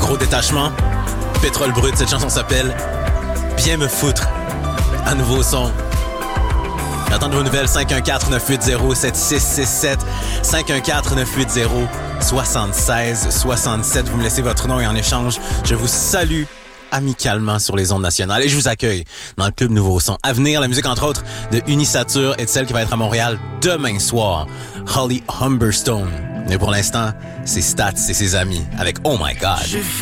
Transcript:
Gros détachement, Pétrole Brut, cette chanson s'appelle Bien me foutre. Un nouveau son. J'attends de vos nouvelles, 514-980-7667, 514-980-7667. Vous me laissez votre nom et en échange, je vous salue amicalement sur les ondes nationales et je vous accueille dans le Club Nouveau Son. À venir, la musique entre autres de Unisature et de celle qui va être à Montréal demain soir, Holly Humberstone. Mais pour l'instant, c'est Stats et ses amis avec Oh My God.